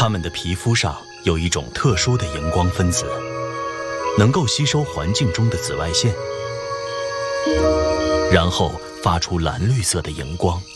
它们的皮肤上有一种特殊的荧光分子，能够吸收环境中的紫外线，然后发出蓝绿色的荧光。